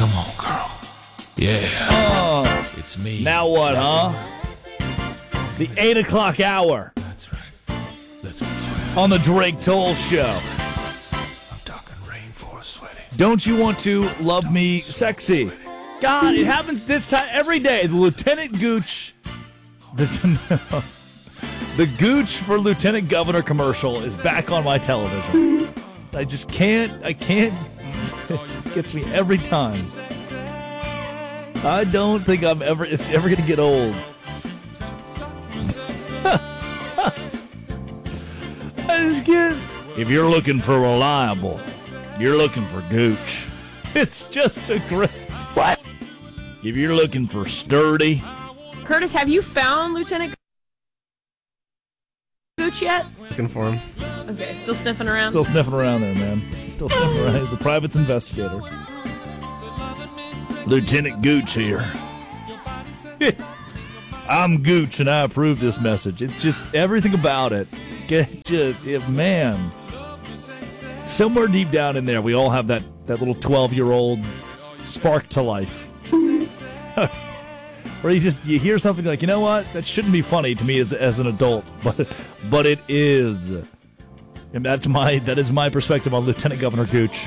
Come on, girl. Yeah. Oh, It's me. now what, huh? The 8 o'clock hour That's right. Let's get sweaty. on the Drake Toll Show. I'm talking rainforest sweaty. Don't you want to love me sexy? God, it happens this time every day. The Lieutenant Gooch, the Gooch for Lieutenant Governor commercial is back on my television. I just can't. It gets me every time. I don't think it's ever going to get old. I just can't. If you're looking for reliable, you're looking for Gooch. It's just a great. What? If you're looking for sturdy, Curtis, have you found Lieutenant Gooch yet? Looking for him. Okay, still sniffing around? still sniffing around there, man. Still sniffing around. He's the private investigator. Lieutenant Gooch here. I'm Gooch, and I approve this message. It's just everything about it. Man. Somewhere deep down in there, we all have that little 12-year-old spark to life. Where you hear something like, you know what? That shouldn't be funny to me as an adult, but it is. And that is my perspective on Lieutenant Governor Gooch.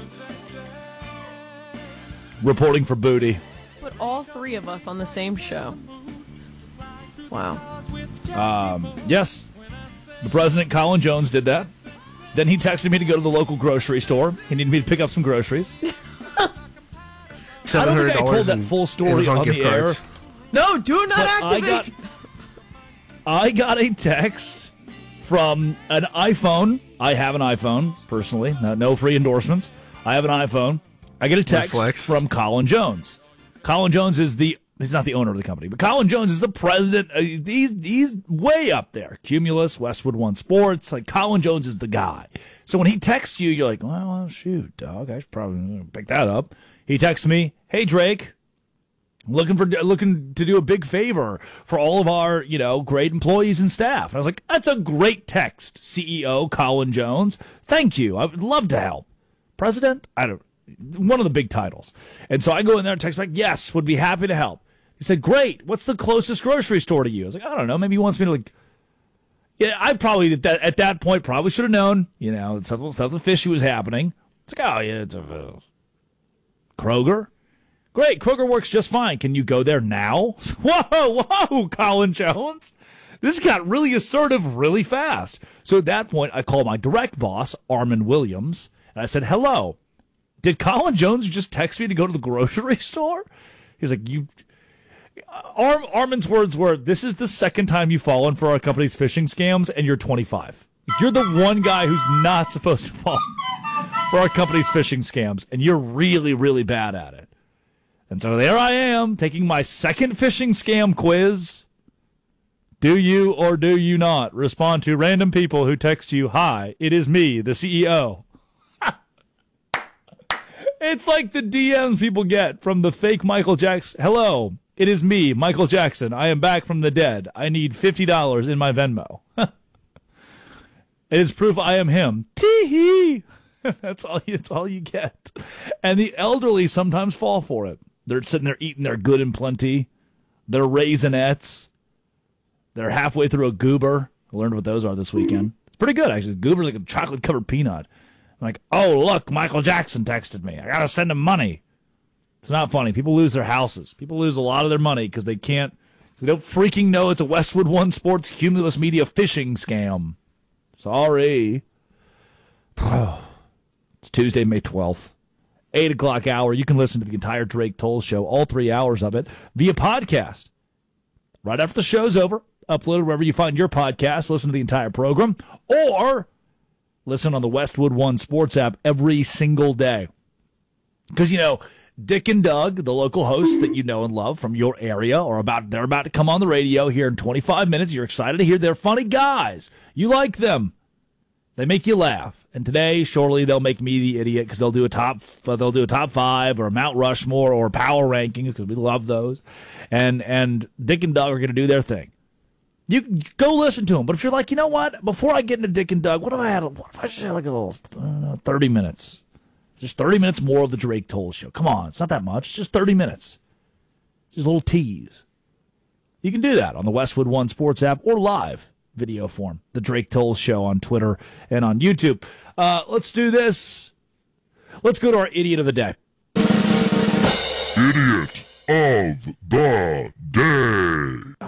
Reporting for Booty. Put all three of us on the same show. Wow. Yes, the president, Colin Jones, did that. Then he texted me to go to the local grocery store. He needed me to pick up some groceries. I don't think I told that full story on the air. No, do not activate. I got a text from an iPhone. I have an iPhone, personally. No free endorsements. I have an iPhone. I get a text from Colin Jones. Colin Jones is he's not the owner of the company, but Colin Jones is the president. He's way up there. Cumulus, Westwood One Sports. Like, Colin Jones is the guy. So when he texts you, you're like, well, shoot, dog. I should probably pick that up. He texts me, hey, Drake, looking to do a big favor for all of our, great employees and staff. And I was like, that's a great text, CEO Colin Jones. Thank you. I would love to help. President? One of the big titles. And so I go in there and text back, yes, would be happy to help. He said, great. What's the closest grocery store to you? I was like, I don't know. Maybe he wants me to I probably at that point probably should have known, something fishy was happening. It's like, oh yeah, it's a Kroger. Great, Kroger works just fine. Can you go there now? Whoa, Colin Jones. This got really assertive really fast. So at that point, I called my direct boss, Armin Williams, and I said, hello. Did Colin Jones just text me to go to the grocery store? He's like, Armin's words were, this is the second time you've fallen for our company's phishing scams, and you're 25. You're the one guy who's not supposed to fall for our company's phishing scams, and you're really, really bad at it. And so there I am, taking my second phishing scam quiz. Do you or do you not respond to random people who text you, hi, it is me, the CEO? It's like the DMs people get from the fake Michael Jackson. Hello, it is me, Michael Jackson. I am back from the dead. I need $50 in my Venmo. It is proof I am him. Tee-hee. That's all you get. And the elderly sometimes fall for it. They're sitting there eating their good and plenty, their Raisinets. They're halfway through a Goober. I learned what those are this weekend. It's pretty good, actually. Goober's like a chocolate-covered peanut. I'm like, oh, look, Michael Jackson texted me. I got to send him money. It's not funny. People lose their houses. People lose a lot of their money because they don't freaking know it's a Westwood One Sports Cumulus Media phishing scam. Sorry. It's Tuesday, May 12th. 8 o'clock hour. You can listen to the entire Drake Toll Show, all 3 hours of it, via podcast. Right after the show's over, upload it wherever you find your podcast. Listen to the entire program. Or listen on the Westwood One Sports app every single day. Because, Dick and Doug, the local hosts that you know and love from your area, they're about to come on the radio here in 25 minutes. You're excited to hear they're funny guys. You like them. They make you laugh. And today, surely they'll make me the idiot because they'll do a top 5 or a Mount Rushmore or power rankings because we love those. And Dick and Doug are going to do their thing. You go listen to them. But if you're like, you know what? Before I get into Dick and Doug, what if I just had like a little 30 minutes? Just 30 minutes more of the Drake Toll Show. Come on, it's not that much. Just 30 minutes. Just a little tease. You can do that on the Westwood One Sports app or live video form. The Drake Toll Show on Twitter and on YouTube. Let's do this. Let's go to our Idiot of the Day. Idiot of the Day.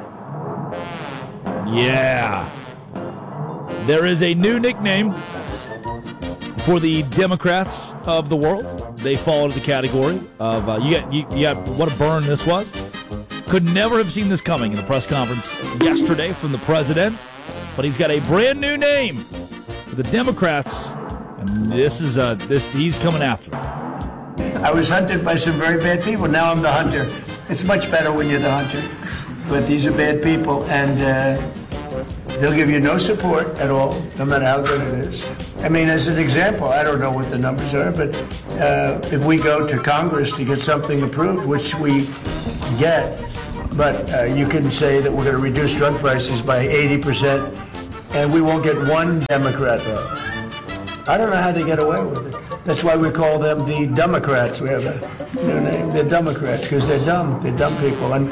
Yeah. There is a new nickname for the Democrats of the world. They fall into the category of, you got what a burn this was. Could never have seen this coming in the press conference yesterday from the president, but he's got a brand new name for the Democrats, and he's coming after them. I was hunted by some very bad people. Now I'm the hunter. It's much better when you're the hunter. But these are bad people, and they'll give you no support at all, no matter how good it is. I mean, as an example, I don't know what the numbers are, but if we go to Congress to get something approved, which we get, but you can say that we're going to reduce drug prices by 80%, and we won't get one Democrat vote. I don't know how they get away with it. That's why we call them the Democrats. We have a new name. They're Democrats because they're dumb. They're dumb people, and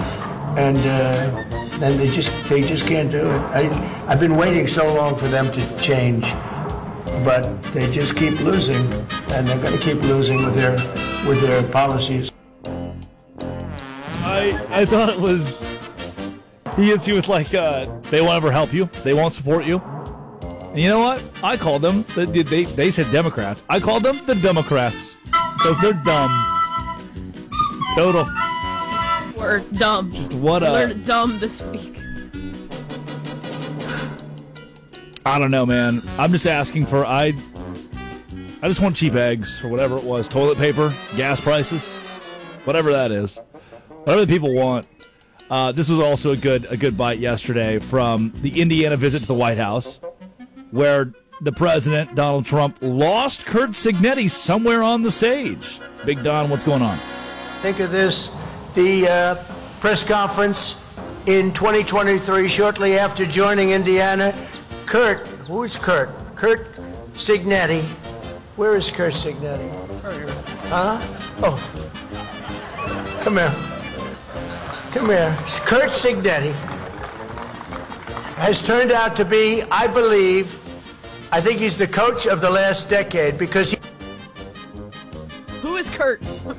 they just can't do it. I've been waiting so long for them to change, but they just keep losing, and they're going to keep losing with their policies. I thought it was he hits you with like they won't ever help you, they won't support you. And you know what? I called them. They said Democrats. I called them the Democrats because they're dumb. Total. We're dumb. Just what we learned dumb this week. I don't know, man. I'm just asking for I just want cheap eggs or whatever it was, toilet paper, gas prices, whatever that is, whatever the people want. This was also a good bite yesterday from the Indiana visit to the White House, where the president, Donald Trump, lost Curt Cignetti somewhere on the stage. Big Don, what's going on? Think of this. The press conference in 2023, shortly after joining Indiana, who's Curt? Curt Cignetti. Where is Curt Cignetti? Huh? Oh. Come here. Curt Cignetti has turned out to be, I think he's the coach of the last decade because he... Who is Curt?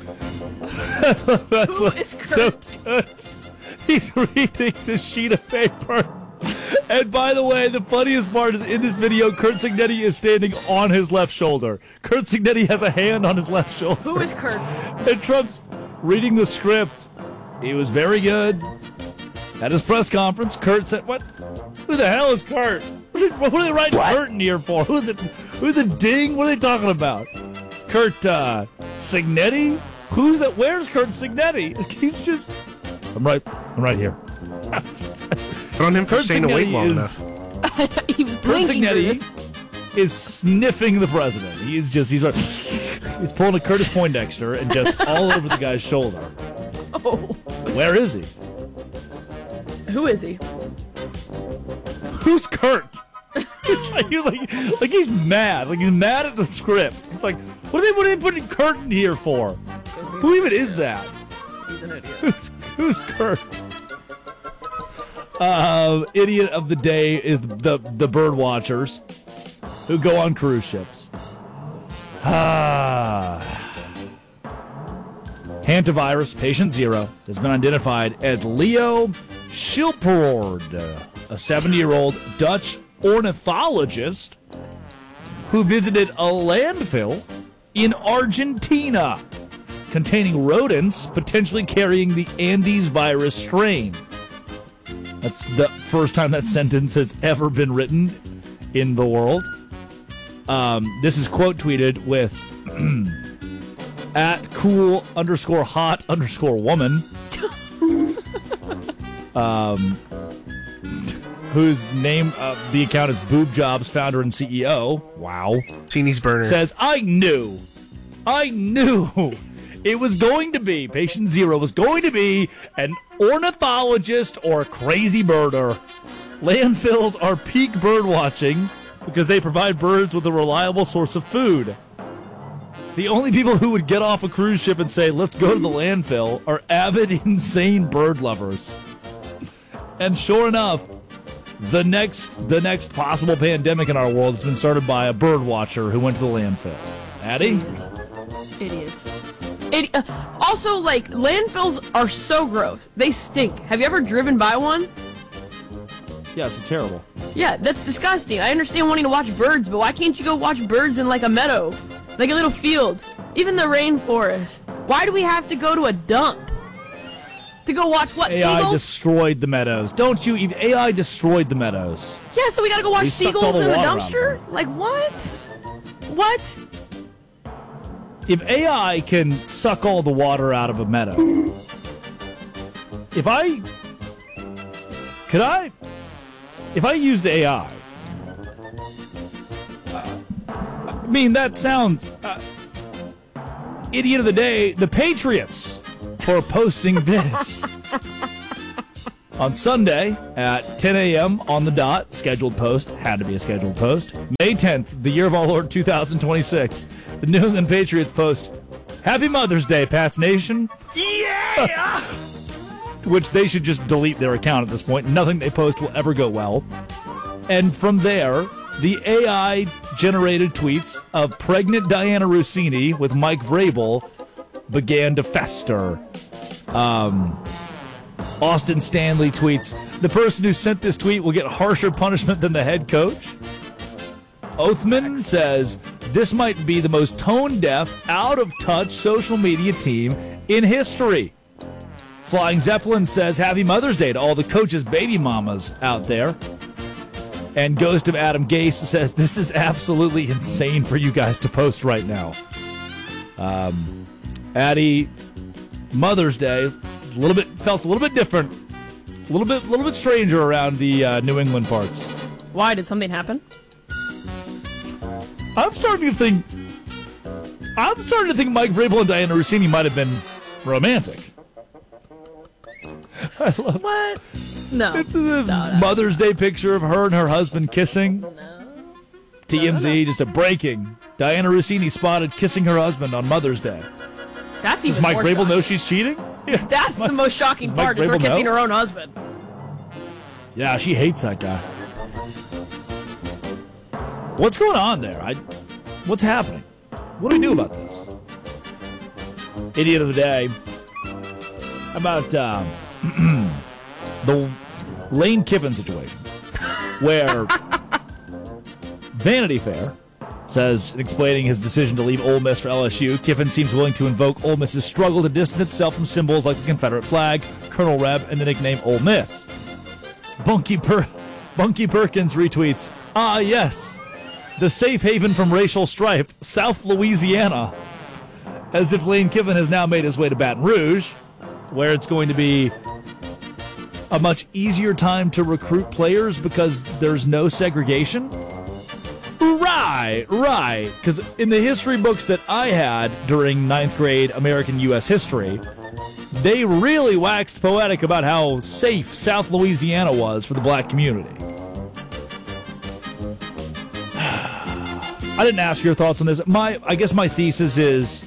Who is Curt? So good. He's reading the sheet of paper. And by the way, the funniest part is in this video, Curt Cignetti is standing on his left shoulder. Curt Cignetti has a hand on his left shoulder. Who is Curt? And Trump's reading the script. He was very good. At his press conference, Curt said, "What? Who the hell is Curt? What are they writing Curt in here for? Who the ding? What are they talking about? Curt Cignetti? Who's that? Where's Curt Cignetti? He's just... I'm right here." On him for staying awake long enough. He was Curt blinking Cignetti is sniffing the president. He's pulling a Curtis Poindexter and just all over the guy's shoulder. Oh. Where is he? Who is he? Who's Curt? Like he's mad. Like he's mad at the script. It's like, what are they putting Curt in here for? Who even is that? He's an idiot. Who's Curt? Idiot of the day is the bird watchers who go on cruise ships. Hantavirus patient 0 has been identified as Leo Schilperoord, a 70-year-old Dutch ornithologist who visited a landfill in Argentina containing rodents potentially carrying the Andes virus strain. That's the first time that sentence has ever been written in the world. This is quote tweeted with at cool_hot_woman, whose name the account is Boob Jobs founder and CEO. Wow. Teeny's burner says, I knew it was going to be, patient 0 was going to be an ornithologist or a crazy birder. Landfills are peak bird watching because they provide birds with a reliable source of food. The only people who would get off a cruise ship and say, let's go to the landfill, are avid, insane bird lovers. And sure enough, the next possible pandemic in our world has been started by a bird watcher who went to the landfill. Addie? Idiots. Also, like, landfills are so gross. They stink. Have you ever driven by one? Yeah, it's terrible. Yeah, that's disgusting. I understand wanting to watch birds, but why can't you go watch birds in, like, a meadow? Like a little field. Even the rainforest. Why do we have to go to a dump? To go watch what, AI seagulls? destroyed the meadows. Don't you? AI destroyed the meadows. Yeah, so we gotta go watch They sucked all seagulls the in the water out of dumpster? Like, what? What? If AI can suck all the water out of a meadow, if I used AI, I mean, that sounds, idiot of the day, the Patriots for posting this. On Sunday at 10 a.m. on the dot, scheduled post, had to be a scheduled post, May 10th, the year of our Lord 2026, the New England Patriots post, Happy Mother's Day, Pats Nation. Yeah! Which they should just delete their account at this point. Nothing they post will ever go well. And from there, the AI-generated tweets of pregnant Diana Rossini with Mike Vrabel began to fester. Austin Stanley tweets, the person who sent this tweet will get harsher punishment than the head coach. Oathman says, this might be the most tone-deaf, out-of-touch social media team in history. Flying Zeppelin says, Happy Mother's Day to all the coaches' baby mamas out there. And Ghost of Adam Gase says, this is absolutely insane for you guys to post right now. Addie, Mother's Day felt a little bit different, a little bit stranger around the New England parts. Why? Did something happen? I'm starting to think Mike Vrabel and Diana Rossini might have been romantic. I love What? No. it's the Mother's Day picture of her and her husband kissing. TMZ, just a breaking. Diana Rossini spotted kissing her husband on Mother's Day. That's Does even Mike more Vrabel shocking. know she's cheating? Yeah. That's the most shocking Does Mike part, is her Vrabel kissing know? her own husband. Yeah, she hates that guy. What's going on there? What's happening? What do we do about this? Idiot of the day. How about the Lane Kiffin situation, where Vanity Fair says, explaining his decision to leave Ole Miss for LSU, Kiffin seems willing to invoke Ole Miss's struggle to distance itself from symbols like the Confederate flag, Colonel Reb, and the nickname Ole Miss. Bunky Perkins retweets, ah, yes, the safe haven from racial strife, South Louisiana. As if Lane Kiffin has now made his way to Baton Rouge, where it's going to be a much easier time to recruit players because there's no segregation. Right. Because in the history books that I had during 9th grade American U.S. history, they really waxed poetic about how safe South Louisiana was for the black community. I didn't ask your thoughts on this. I guess my thesis is,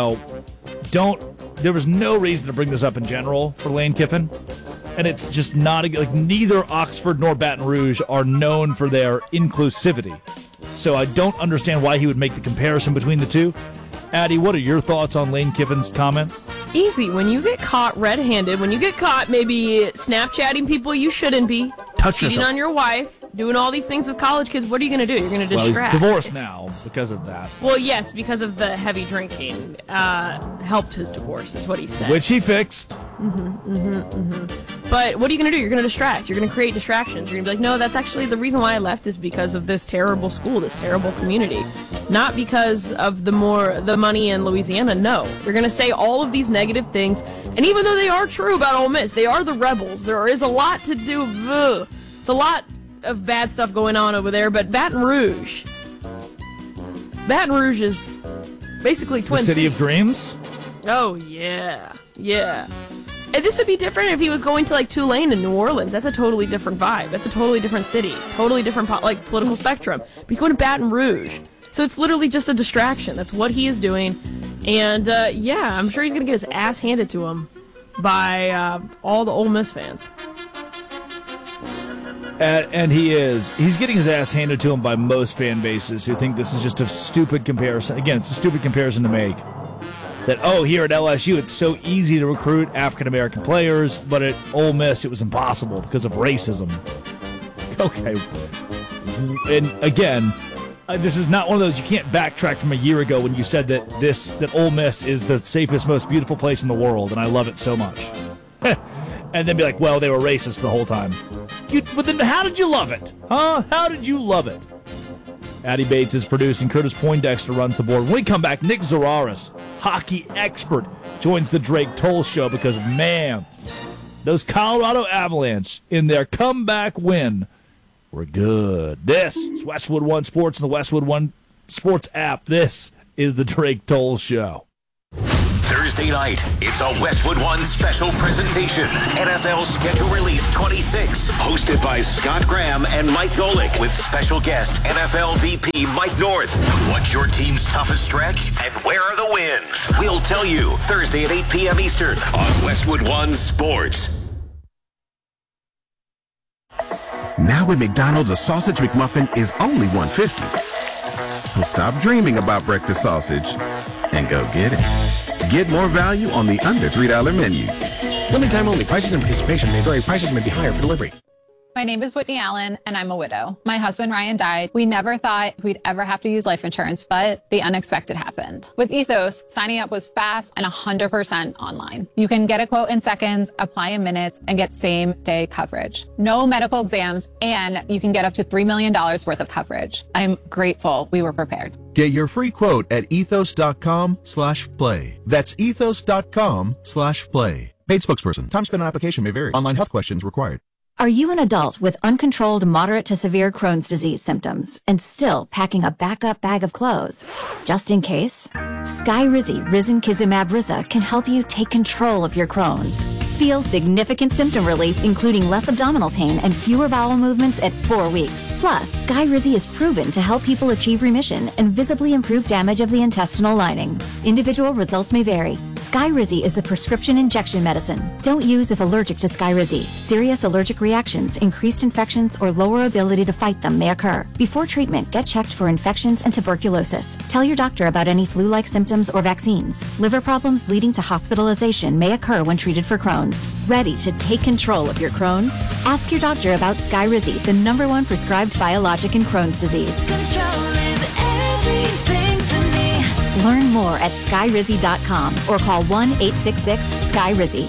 there was no reason to bring this up in general for Lane Kiffin. And it's just not, neither Oxford nor Baton Rouge are known for their inclusivity. So I don't understand why he would make the comparison between the two. Addie, what are your thoughts on Lane Kiffin's comments? Easy. When you get caught red-handed, when you get caught maybe Snapchatting people you shouldn't be, cheating on your wife, doing all these things with college kids, what are you going to do? You're going to distract. Well, he's divorced now because of that. Well, yes, because of the heavy drinking. Helped his divorce, is what he said. Which he fixed. But what are you going to do? You're going to distract. You're going to create distractions. You're going to be like, no, that's actually the reason why I left is because of this terrible school, this terrible community. Not because of the money in Louisiana. No. You're going to say all of these negative things. And even though they are true about Ole Miss, they are the rebels. There is a lot to do. It's a lot of bad stuff going on over there. But Baton Rouge is basically Twin Cities. The city of dreams? Oh, yeah. Yeah. And this would be different if he was going to, Tulane in New Orleans. That's a totally different vibe. That's a totally different city. Totally different, political spectrum. But he's going to Baton Rouge. So it's literally just a distraction. That's what he is doing. And, I'm sure he's going to get his ass handed to him by all the Ole Miss fans. And he is. He's getting his ass handed to him by most fan bases who think this is just a stupid comparison. Again, it's a stupid comparison to make. That, here at LSU, it's so easy to recruit African-American players, but at Ole Miss, it was impossible because of racism. Okay. And again, this is not one of those, you can't backtrack from a year ago when you said that Ole Miss is the safest, most beautiful place in the world, and I love it so much. And then be like, well, they were racist the whole time. But then how did you love it? Huh? How did you love it? Addie Bates is producing. Curtis Poindexter runs the board. When we come back, Nick Zararis, hockey expert, joins the Drake Toll Show because, man, those Colorado Avalanche in their comeback win were good. This is Westwood One Sports and the Westwood One Sports app. This is the Drake Toll Show. Thursday night, it's a Westwood One special presentation. NFL Schedule Release 26, hosted by Scott Graham and Mike Golick, with special guest NFL VP Mike North. What's your team's toughest stretch, and where are the wins? We'll tell you Thursday at 8 p.m. Eastern on Westwood One Sports. Now at McDonald's, a sausage McMuffin is only $1.50. So stop dreaming about breakfast sausage and go get it. Get more value on the under $3 menu. Limited time only. Prices and participation may vary. Prices may be higher for delivery. My name is Whitney Allen, and I'm a widow. My husband, Ryan, died. We never thought we'd ever have to use life insurance, but the unexpected happened. With Ethos, signing up was fast and 100% online. You can get a quote in seconds, apply in minutes, and get same-day coverage. No medical exams, and you can get up to $3 million worth of coverage. I'm grateful we were prepared. Get your free quote at ethos.com/play. That's ethos.com/play. Paid spokesperson. Time spent on application may vary. Online health questions required. Are you an adult with uncontrolled moderate to severe Crohn's disease symptoms and still packing a backup bag of clothes? Just in case, Skyrizi Risankizumab Riza can help you take control of your Crohn's. Feel significant symptom relief, including less abdominal pain and fewer bowel movements at 4 weeks. Plus, Skyrizi is proven to help people achieve remission and visibly improve damage of the intestinal lining. Individual results may vary. Skyrizi is a prescription injection medicine. Don't use if allergic to Skyrizi. Serious allergic reactions, increased infections, or lower ability to fight them may occur. Before treatment, get checked for infections and tuberculosis. Tell your doctor about any flu-like symptoms or vaccines. Liver problems leading to hospitalization may occur when treated for Crohn's. Ready to take control of your Crohn's? Ask your doctor about Skyrizi, the #1 prescribed biologic in Crohn's disease. Control is everything to me. Learn more at skyrizi.com or call 1-866-SKYRIZI.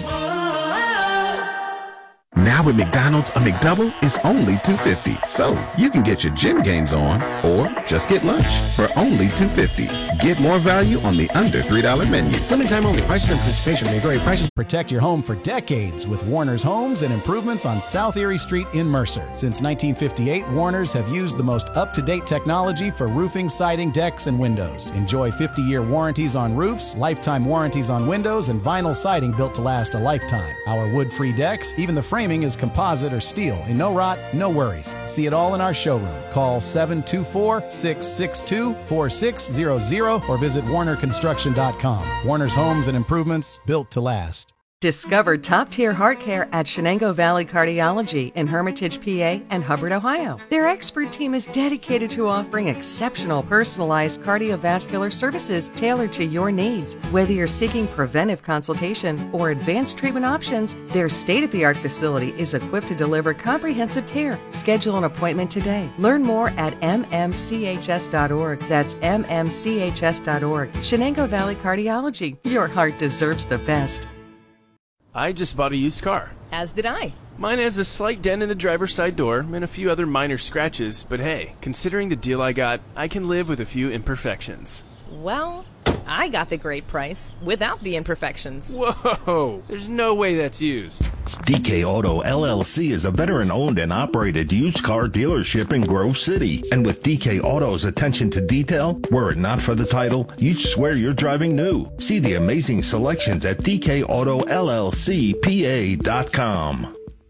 Now at McDonald's, a McDouble is only $2.50. So you can get your gym gains on or just get lunch for only $2.50. Get more value on the under $3 menu. Limited time only. Prices and participation may vary. Prices. Protect your home for decades with Warner's Homes and Improvements on South Erie Street in Mercer. Since 1958, Warner's have used the most up-to-date technology for roofing, siding, decks, and windows. Enjoy 50-year warranties on roofs, lifetime warranties on windows, and vinyl siding built to last a lifetime. Our wood-free decks, even the framing is composite or steel, and no rot, no worries. See it all in our showroom. Call 724-662-4600 or visit warnerconstruction.com. Warner's Homes and Improvements, built to last. Discover top-tier heart care at Shenango Valley Cardiology in Hermitage, PA and Hubbard, Ohio. Their expert team is dedicated to offering exceptional personalized cardiovascular services tailored to your needs. Whether you're seeking preventive consultation or advanced treatment options, their state-of-the-art facility is equipped to deliver comprehensive care. Schedule an appointment today. Learn more at mmchs.org. That's mmchs.org. Shenango Valley Cardiology. Your heart deserves the best. I just bought a used car. As did I. Mine has a slight dent in the driver's side door and a few other minor scratches, but hey, considering the deal I got, I can live with a few imperfections. Well, I got the great price without the imperfections. Whoa, there's no way that's used. DK Auto LLC is a veteran-owned and operated used car dealership in Grove City. And with DK Auto's attention to detail, were it not for the title, you'd swear you're driving new. See the amazing selections at DKAutoLLCPA.com.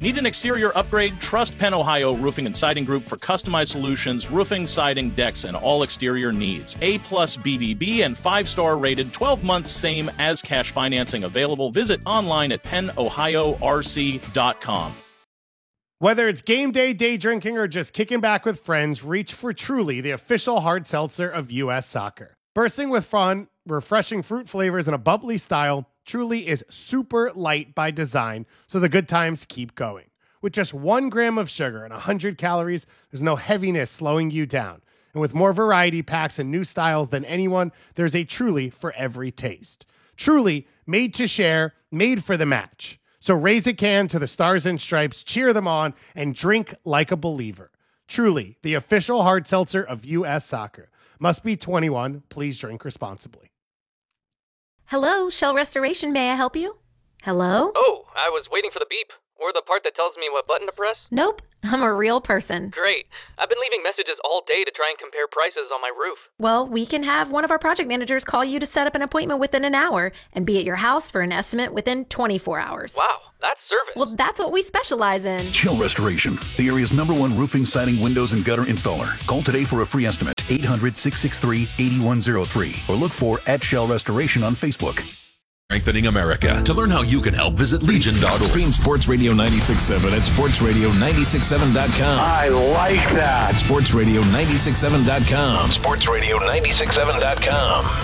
Need an exterior upgrade? Trust Penn Ohio Roofing and Siding Group for customized solutions, roofing, siding, decks, and all exterior needs. A+ BBB and 5-star rated, 12 months same as cash financing available. Visit online at pennohiorc.com. Whether it's game day, day drinking, or just kicking back with friends, reach for Truly, the official hard seltzer of U.S. Soccer. Bursting with fun, refreshing fruit flavors, and a bubbly style, Truly is super light by design, so the good times keep going. With just 1 gram of sugar and 100 calories, there's no heaviness slowing you down. And with more variety packs and new styles than anyone, there's a Truly for every taste. Truly, made to share, made for the match. So raise a can to the Stars and Stripes, cheer them on, and drink like a believer. Truly, the official hard seltzer of U.S. Soccer. Must be 21. Please drink responsibly. Hello, Shell Restoration. May I help you? Hello? Oh, I was waiting for the beep. Or the part that tells me what button to press? Nope, I'm a real person. Great. I've been leaving messages all day to try and compare prices on my roof. Well, we can have one of our project managers call you to set up an appointment within an hour and be at your house for an estimate within 24 hours. Wow, that's service. Well, that's what we specialize in. Shell Restoration, the area's #1 roofing, siding, windows, and gutter installer. Call today for a free estimate. 800-663-8103 or look for @Shell Restoration on Facebook. Strengthening America. To learn how you can help, visit legion.org. Stream Sports Radio 96.7 at sportsradio967.com. I like that. sportsradio967.com. sportsradio967.com.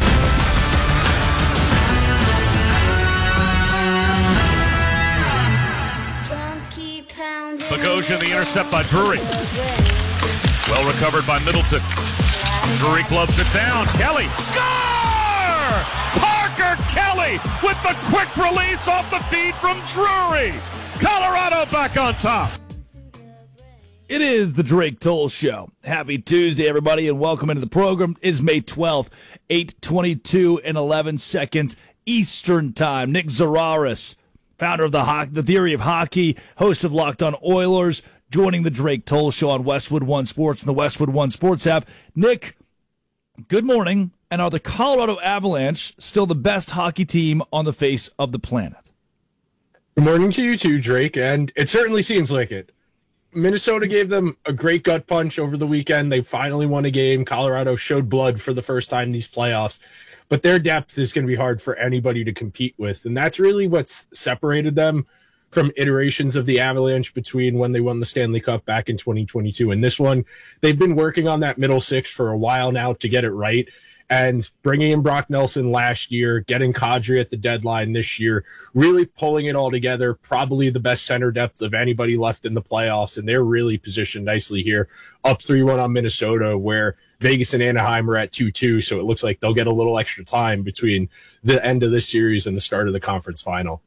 Bogosian, the intercept by Drury. Well recovered by Middleton. Drury clubs it down. Kelly. Score! Parker Kelly with the quick release off the feed from Drury. Colorado back on top. It is the Drake Toll Show. Happy Tuesday, everybody, and welcome into the program. It's May 12th, 8:22 and 11 seconds Eastern Time. Nick Zararis, founder of the Theory of Hockey, host of Locked On Oilers, joining the Drake Toll Show on Westwood One Sports and the Westwood One Sports app. Nick, good morning. And are the Colorado Avalanche still the best hockey team on the face of the planet? Good morning to you too, Drake, and it certainly seems like it. Minnesota gave them a great gut punch over the weekend. They finally won a game. Colorado showed blood for the first time these playoffs. But their depth is going to be hard for anybody to compete with, and that's really what's separated them from iterations of the Avalanche between when they won the Stanley Cup back in 2022 and this one. They've been working on that middle six for a while now to get it right. And bringing in Brock Nelson last year, getting Kadri at the deadline this year, really pulling it all together, probably the best center depth of anybody left in the playoffs. And they're really positioned nicely here, up 3-1 on Minnesota, where Vegas and Anaheim are at 2-2. So it looks like they'll get a little extra time between the end of this series and the start of the conference final.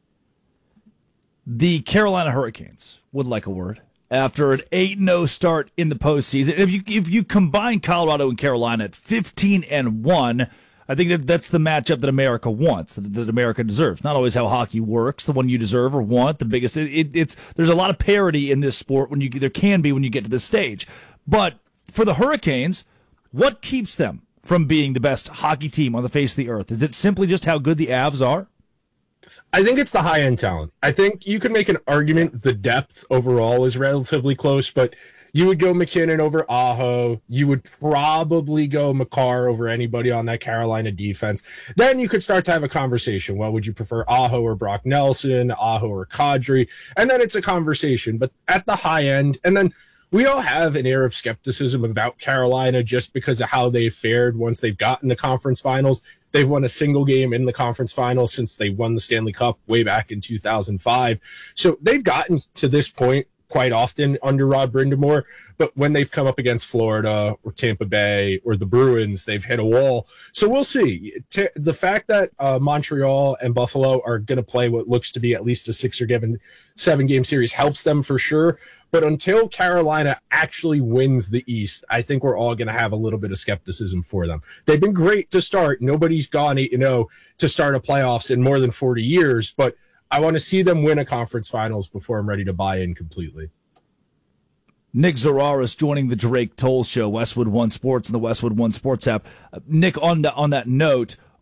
The Carolina Hurricanes would like a word after an 8-0 start in the postseason. If you combine Colorado and Carolina at 15-1, I think that's the matchup that America wants, that America deserves. Not always how hockey works, the one you deserve or want, the biggest. There's a lot of parity in this sport there can be when you get to this stage. But for the Hurricanes, what keeps them from being the best hockey team on the face of the earth? Is it simply just how good the Avs are? I think it's the high-end talent. I think you could make an argument the depth overall is relatively close, but you would go McKinnon over Aho. You would probably go Makar over anybody on that Carolina defense. Then you could start to have a conversation. Well, would you prefer Aho or Brock Nelson, Aho or Kadri? And then it's a conversation. But at the high end, and then we all have an air of skepticism about Carolina just because of how they've fared once they've gotten the conference finals. They've won a single game in the conference finals since they won the Stanley Cup way back in 2005. So they've gotten to this point quite often under Rod Brind'Amour, but when they've come up against Florida or Tampa Bay or the Bruins, they've hit a wall. So we'll see. The fact that Montreal and Buffalo are going to play what looks to be at least a 6 or 7-game series helps them for sure. But until Carolina actually wins the East, I think we're all going to have a little bit of skepticism for them. They've been great to start. Nobody's gone 8-0 to start a playoffs in more than 40 years, but I want to see them win a conference finals before I'm ready to buy in completely. Nick Zararis joining the Drake Toll Show, Westwood One Sports and the Westwood One Sports app. Nick, on that note,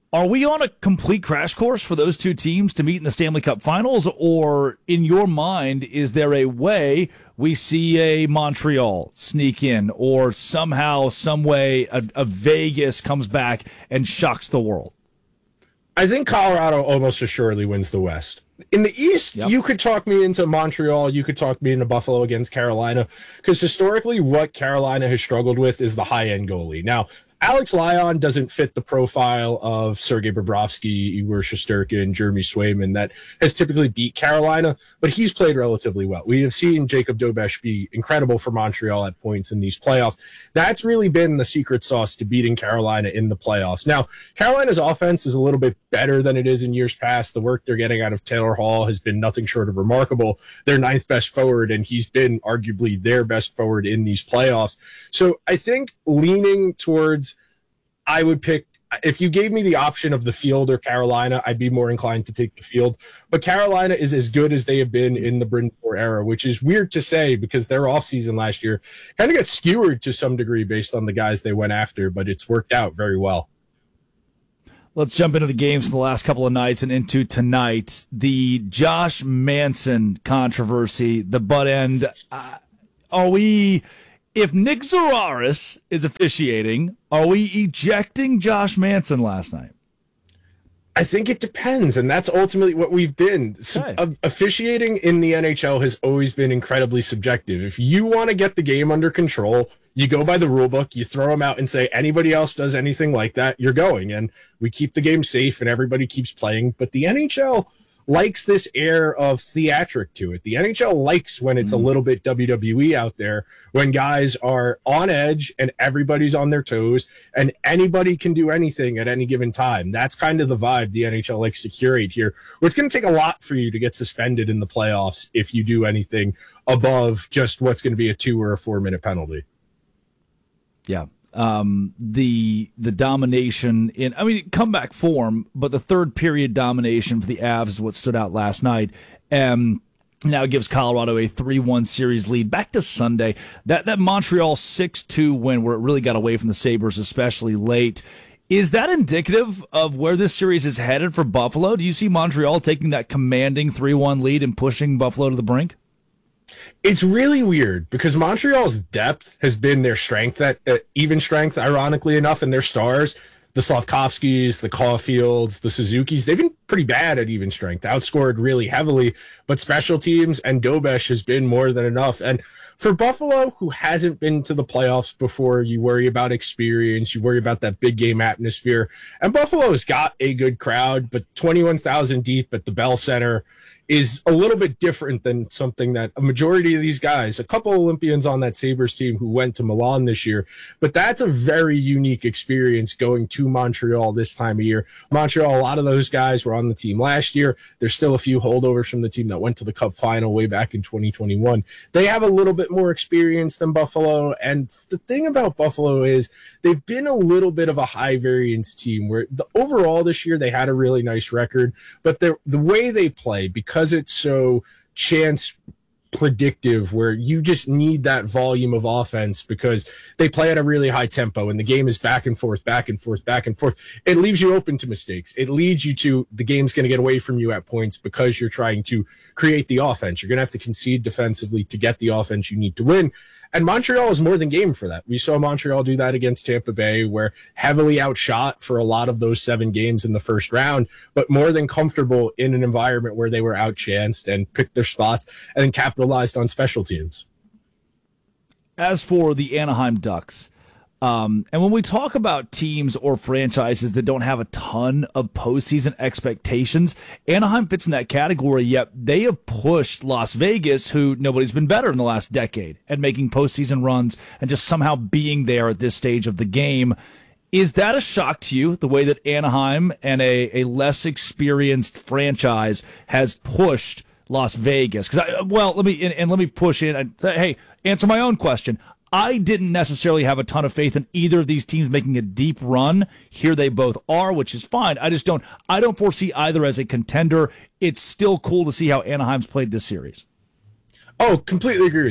Are we on a complete crash course for those two teams to meet in the Stanley Cup Finals, or in your mind, is there a way we see a Montreal sneak in, or somehow, some way, a Vegas comes back and shocks the world? I think Colorado almost assuredly wins the West. In the East, you could talk me into Montreal, you could talk me into Buffalo against Carolina, because historically what Carolina has struggled with is the high-end goalie. Now, Alex Lyon doesn't fit the profile of Sergei Bobrovsky, Igor Shesterkin, Jeremy Swayman that has typically beat Carolina, but he's played relatively well. We have seen Jacob Dobesh be incredible for Montreal at points in these playoffs. That's really been the secret sauce to beating Carolina in the playoffs. Now, Carolina's offense is a little bit better than it is in years past. The work they're getting out of Taylor Hall has been nothing short of remarkable. They're ninth best forward, and he's been arguably their best forward in these playoffs. So I think leaning towards, I would pick, if you gave me the option of the Field or Carolina, I'd be more inclined to take the Field. But Carolina is as good as they have been in the Brind'Amour era, which is weird to say because their offseason last year kind of got skewered to some degree based on the guys they went after, but it's worked out very well. Let's jump into the games from the last couple of nights and into tonight. The Josh Manson controversy, the butt end. If Nick Zararis is officiating, are we ejecting Josh Manson last night? I think it depends, and that's ultimately what we've been. Officiating in the NHL has always been incredibly subjective. If you want to get the game under control, you go by the rule book, you throw them out and say, anybody else does anything like that, you're going. And we keep the game safe and everybody keeps playing. But the NHL likes this air of theatric to it. The NHL likes when it's a little bit WWE out there, when guys are on edge and everybody's on their toes and anybody can do anything at any given time. That's kind of the vibe the NHL likes to curate here, where it's going to take a lot for you to get suspended in the playoffs if you do anything above just what's going to be a 2 or a 4 minute penalty. Yeah. The domination in, comeback form, but the third period domination for the Avs is what stood out last night. Now it gives Colorado a 3-1 series lead. Back to Sunday, that Montreal 6-2 win where it really got away from the Sabres, especially late. Is that indicative of where this series is headed for Buffalo? Do you see Montreal taking that commanding 3-1 lead and pushing Buffalo to the brink? It's really weird because Montreal's depth has been their strength, at even strength, ironically enough, and their stars, the Slavkovskys, the Caulfields, the Suzukis, they've been pretty bad at even strength, outscored really heavily, but special teams and Dobesh has been more than enough. And for Buffalo, who hasn't been to the playoffs before, you worry about experience, you worry about that big game atmosphere. And Buffalo's got a good crowd, but 21,000 deep at the Bell Center is a little bit different than something that a majority of these guys, a couple Olympians on that Sabres team who went to Milan this year, but that's a very unique experience going to Montreal this time of year. Montreal, a lot of those guys were on the team last year. There's still a few holdovers from the team that went to the Cup final way back in 2021. They have a little bit more experience than Buffalo, and the thing about Buffalo is they've been a little bit of a high variance team where overall this year they had a really nice record, but the way they play, because it's so chance predictive, where you just need that volume of offense because they play at a really high tempo and the game is back and forth, back and forth, back and forth. It leaves you open to mistakes. It leads you to the game's going to get away from you at points because you're trying to create the offense. You're going to have to concede defensively to get the offense you need to win. And Montreal is more than game for that. We saw Montreal do that against Tampa Bay, where heavily outshot for a lot of those 7 games in the first round, but more than comfortable in an environment where they were outchanced and picked their spots and then capitalized on special teams. As for the Anaheim Ducks, and when we talk about teams or franchises that don't have a ton of postseason expectations, Anaheim fits in that category, yet they have pushed Las Vegas, who nobody's been better in the last decade at making postseason runs and just somehow being there at this stage of the game. Is that a shock to you, the way that Anaheim and a less experienced franchise has pushed Las Vegas? Let me push in and say, hey, answer my own question. I didn't necessarily have a ton of faith in either of these teams making a deep run. Here they both are, which is fine. I don't foresee either as a contender. It's still cool to see how Anaheim's played this series. Oh, completely agree with you.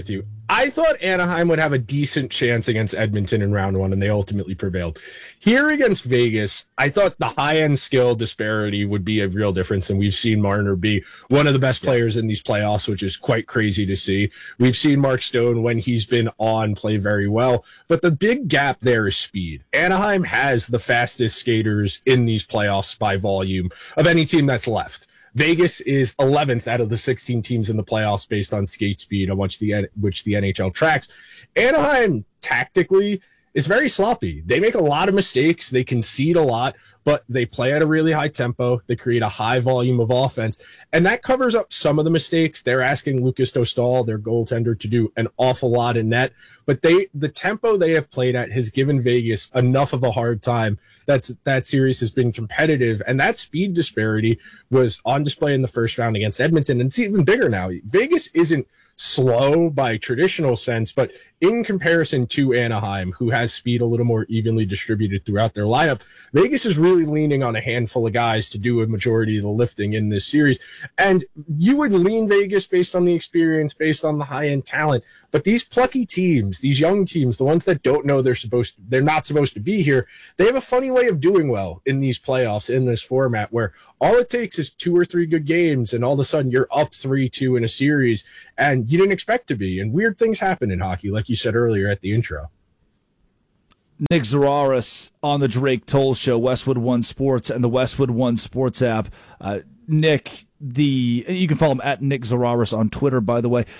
I thought Anaheim would have a decent chance against Edmonton in round one, and they ultimately prevailed. Here against Vegas, I thought the high-end skill disparity would be a real difference, and we've seen Marner be one of the best players in these playoffs, which is quite crazy to see. We've seen Mark Stone, when he's been on, play very well, but the big gap there is speed. Anaheim has the fastest skaters in these playoffs by volume of any team that's left. Vegas is 11th out of the 16 teams in the playoffs based on skate speed, on which the NHL tracks. Anaheim, tactically, is very sloppy. They make a lot of mistakes. They concede a lot, but they play at a really high tempo. They create a high volume of offense, and that covers up some of the mistakes. They're asking Lucas Dostal, their goaltender, to do an awful lot in net, but the tempo they have played at has given Vegas enough of a hard time. That series has been competitive, and that speed disparity was on display in the first round against Edmonton, and it's even bigger now. Vegas isn't slow by traditional sense, but in comparison to Anaheim, who has speed a little more evenly distributed throughout their lineup, Vegas is really leaning on a handful of guys to do a majority of the lifting in this series. And you would lean Vegas based on the experience, based on the high-end talent, but these plucky teams, these young teams, the ones that don't know they're not supposed to be here, they have a funny way of doing well in these playoffs, in this format, where all it takes is 2 or 3 good games, and all of a sudden you're up 3-2 in a series, and you didn't expect to be. And weird things happen in hockey, like you said earlier at the intro. Nick Zararis on the Drake Toll Show, Westwood One Sports, and the Westwood One Sports app. Nick, you can follow him at Nick Zararis on Twitter, by the way.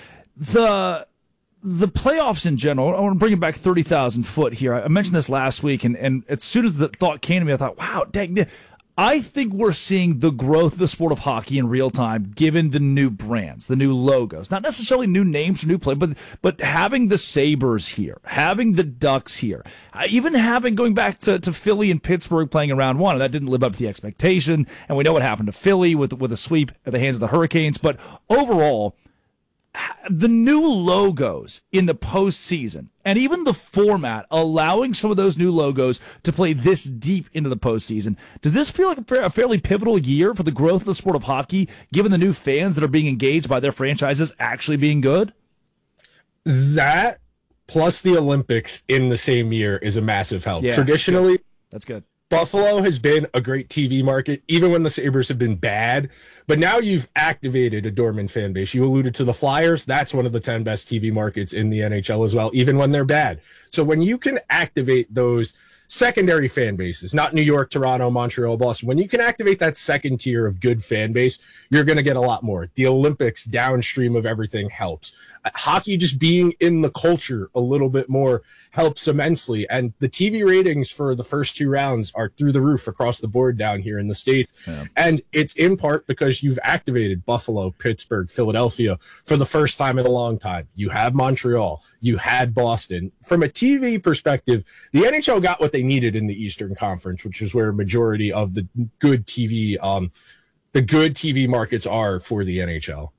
The playoffs in general, I want to bring it back 30,000 foot here. I mentioned this last week, and as soon as the thought came to me, I thought, wow, dang, I think we're seeing the growth of the sport of hockey in real time, given the new brands, the new logos. Not necessarily new names or new play, but having the Sabres here, having the Ducks here, even going back to Philly and Pittsburgh playing in round one, and that didn't live up to the expectation, and we know what happened to Philly with a sweep at the hands of the Hurricanes, but overall, the new logos in the postseason and even the format allowing some of those new logos to play this deep into the postseason. Does this feel like a fairly pivotal year for the growth of the sport of hockey, given the new fans that are being engaged by their franchises actually being good? That plus the Olympics in the same year is a massive help. Yeah, traditionally, that's good. Buffalo has been a great TV market, even when the Sabres have been bad. But now you've activated a dormant fan base. You alluded to the Flyers. That's one of the 10 best TV markets in the NHL as well, even when they're bad. So when you can activate those secondary fan bases, not New York, Toronto, Montreal, Boston, when you can activate that second tier of good fan base, you're going to get a lot more. The Olympics downstream of everything helps. Hockey just being in the culture a little bit more helps immensely. And the TV ratings for the first 2 rounds are through the roof across the board down here in the States. Yeah. And it's in part because you've activated Buffalo, Pittsburgh, Philadelphia for the first time in a long time. You have Montreal. You had Boston. From a TV perspective, the NHL got what they needed in the Eastern Conference, which is where a majority of the good TV markets are for the NHL.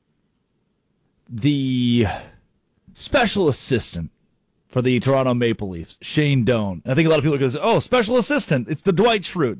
The special assistant for the Toronto Maple Leafs, Shane Doan. I think a lot of people are going to say, "Oh, special assistant! It's the Dwight Schrute."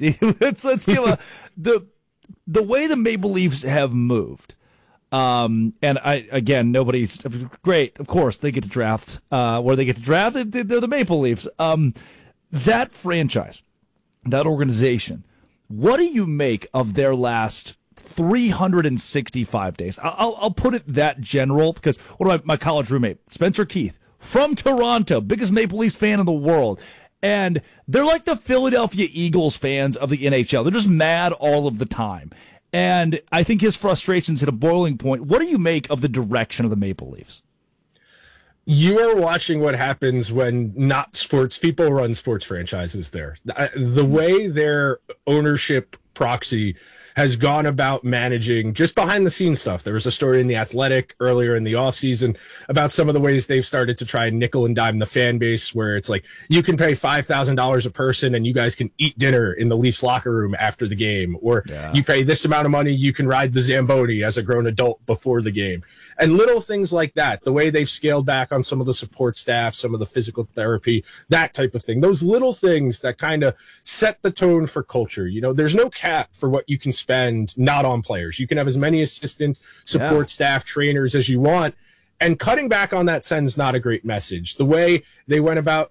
The way the Maple Leafs have moved, and nobody's great. Of course, they get to draft where they get to draft. They're the Maple Leafs. That franchise, that organization. What do you make of their last 365 days? I'll put it that general because one of my college roommate, Spencer Keith, from Toronto, biggest Maple Leafs fan in the world. And they're like the Philadelphia Eagles fans of the NHL. They're just mad all of the time. And I think his frustrations hit a boiling point. What do you make of the direction of the Maple Leafs? You are watching what happens when not sports people run sports franchises there. The way their ownership proxy has gone about managing just behind the scenes stuff. There was a story in The Athletic earlier in the offseason about some of the ways they've started to try and nickel and dime the fan base, where it's like you can pay $5,000 a person and you guys can eat dinner in the Leafs locker room after the game, or you pay this amount of money, you can ride the Zamboni as a grown adult before the game. And little things like that, the way they've scaled back on some of the support staff, some of the physical therapy, that type of thing. Those little things that kind of set the tone for culture. You know, there's no cap for what you can spend not on players. You can have as many assistants, support staff, trainers as you want. And cutting back on that sends not a great message. The way they went about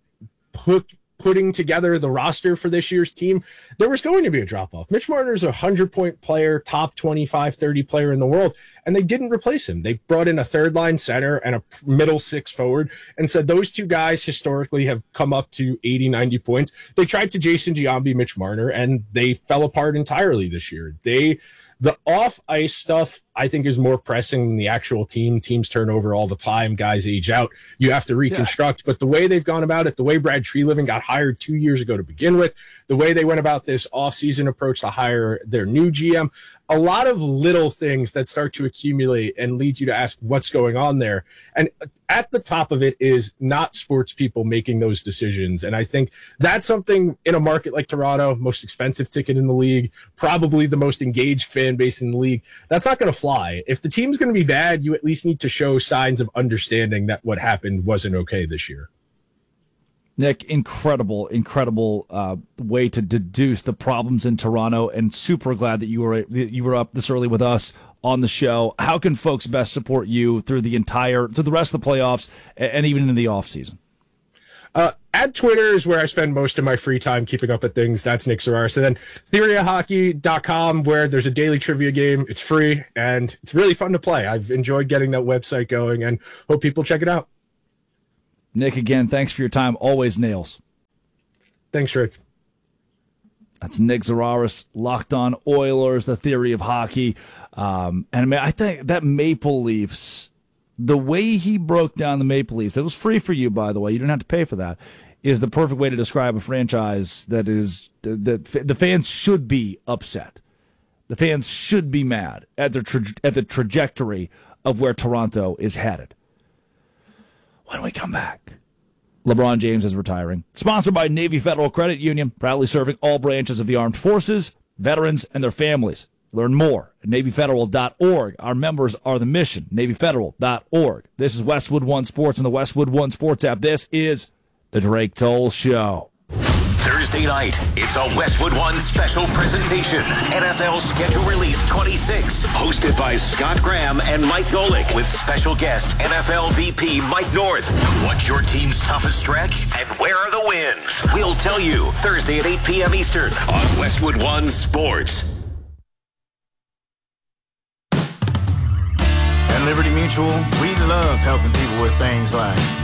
putting together the roster for this year's team, there was going to be a drop-off. Mitch Marner is a 100-point player, top 25, 30 player in the world, and they didn't replace him. They brought in a third-line center and a middle six forward and said those two guys historically have come up to 80, 90 points. They tried to Jason Giambi, Mitch Marner, and they fell apart entirely this year. The off-ice stuff, I think, is more pressing than the actual team. Teams turn over all the time. Guys age out. You have to reconstruct. Yeah. But the way they've gone about it, the way Brad Treliving got hired 2 years ago to begin with, the way they went about this off-season approach to hire their new GM, a lot of little things that start to accumulate and lead you to ask what's going on there. And at the top of it is not sports people making those decisions. And I think that's something in a market like Toronto, most expensive ticket in the league, probably the most engaged fan base in the league. That's not going to fly. If the team's going to be bad, you at least need to show signs of understanding that what happened wasn't okay this year. Nick, incredible way to deduce the problems in Toronto, and super glad that you were up this early with us on the show. How can folks best support you through the rest of the playoffs and even in the off season? At Twitter is where I spend most of my free time keeping up with things. That's Nick Zararis. And then theoryofhockey.com, where there's a daily trivia game. It's free, and it's really fun to play. I've enjoyed getting that website going, and hope people check it out. Nick, again, thanks for your time. Always nails. Thanks, Rick. That's Nick Zararis, Locked On Oilers, the theory of hockey. And I think that Maple Leafs, the way he broke down the Maple Leafs, it was free for you, by the way, you didn't have to pay for that, is the perfect way to describe a franchise that the fans should be upset. The fans should be mad at the trajectory of where Toronto is headed. When we come back, LeBron James is retiring. Sponsored by Navy Federal Credit Union, proudly serving all branches of the armed forces, veterans, and their families. Learn more at NavyFederal.org. Our members are the mission, NavyFederal.org. This is Westwood One Sports and the Westwood One Sports app. This is The Drake Toll Show. Thursday night, it's a Westwood One special presentation. NFL Schedule Release 26, hosted by Scott Graham and Mike Golick, with special guest NFL VP Mike North. What's your team's toughest stretch, and where are the wins? We'll tell you Thursday at 8 p.m. Eastern on Westwood One Sports. At Liberty Mutual, we love helping people with things like